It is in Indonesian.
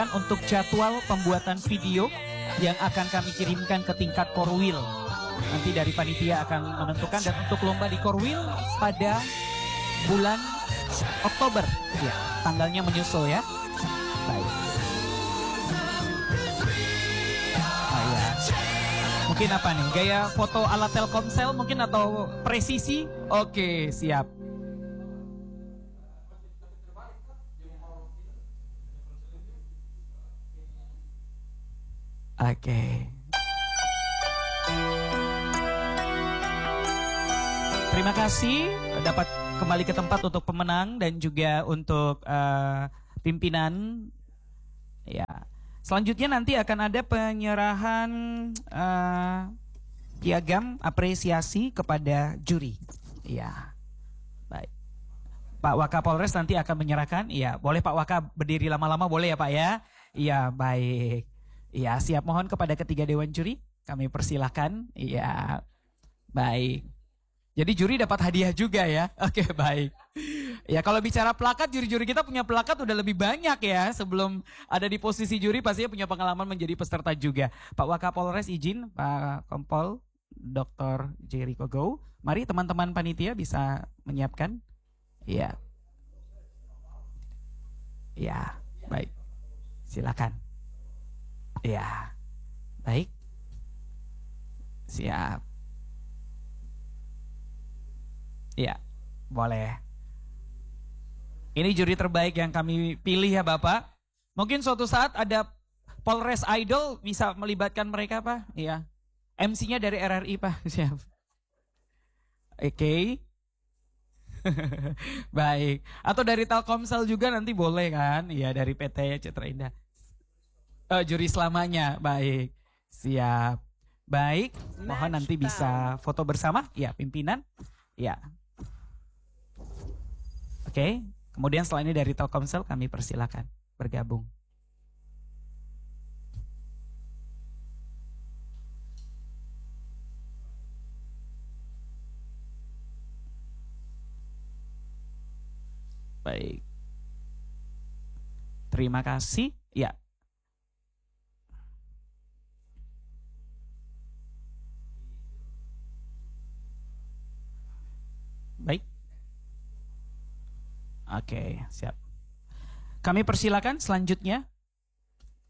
untuk jadwal pembuatan video yang akan kami kirimkan ke tingkat Korwil. Nanti dari panitia akan menentukan, dan untuk lomba di Korwil pada bulan Oktober. Ya, tanggalnya menyusul ya. Baik. Ya. Mungkin apa nih? Gaya foto ala Telkomsel mungkin atau presisi? Oke, siap. Oke. Terima kasih dapat kembali ke tempat untuk pemenang dan juga untuk pimpinan. Ya. Selanjutnya nanti akan ada penyerahan piagam apresiasi kepada juri. Ya. Baik. Pak Wakapolres nanti akan menyerahkan. Iya, boleh Pak Waka berdiri lama-lama boleh ya Pak ya? Iya, baik. Iya, siap, mohon kepada ketiga dewan juri kami persilahkan. Iya, baik. Jadi juri dapat hadiah juga ya. Oke, baik. Ya, kalau bicara plakat, juri-juri kita punya plakat udah lebih banyak ya. Sebelum ada di posisi juri pastinya punya pengalaman menjadi peserta juga. Pak Wakapolres izin, Pak Kompol Dr. Jericho Go. Mari teman-teman panitia bisa menyiapkan. Iya. Ya, baik. Silakan. Ya, baik. Siap. Ya, boleh. Ini juri terbaik yang kami pilih ya Bapak. Mungkin suatu saat ada Polres Idol bisa melibatkan mereka Pak. Iya. MC-nya dari RRI Pak. Siap. Oke. Baik. Atau dari Telkomsel juga nanti boleh kan? Iya, dari PT Citra Indah. Juri selamanya, baik, siap, baik, mohon nanti bisa foto bersama, ya pimpinan, ya, oke, kemudian setelah ini dari Telkomsel kami persilakan bergabung. Baik, terima kasih, ya. Baik. Oke, siap. Kami persilakan selanjutnya